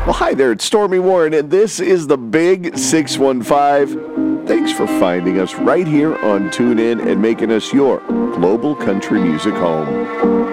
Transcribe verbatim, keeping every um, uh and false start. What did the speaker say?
Well, hi there, it's Stormy Warren, and this is the Big six one five. Thanks for finding us right here on TuneIn and making us your global country music home.